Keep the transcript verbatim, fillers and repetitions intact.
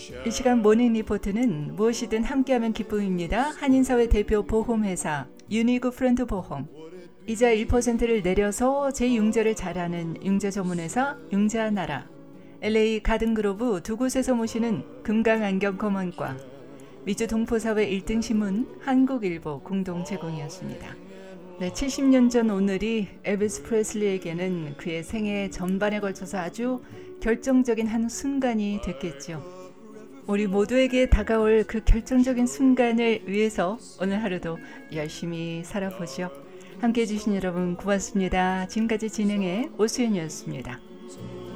이 시간 모닝 리포트는 무엇이든 함께하면 기쁨입니다. 한인사회 대표 보험회사 유니그 프렌드 보험. 이자 일 퍼센트를 내려서 제융자를 잘하는 융자 전문회사 융자나라. 엘에이 가든그로브 두 곳에서 모시는 금강안경검안과. 미주 동포사회 일 등 신문 한국일보 공동 제공이었습니다. 네, 칠십 년 전 오늘이 엘비스 프레슬리에게는 그의 생애 전반에 걸쳐서 아주 결정적인 한 순간이 됐겠죠. 우리 모두에게 다가올 그 결정적인 순간을 위해서 오늘 하루도 열심히 살아보죠. 함께해 주신 여러분 고맙습니다. 지금까지 진행의 오수연이었습니다.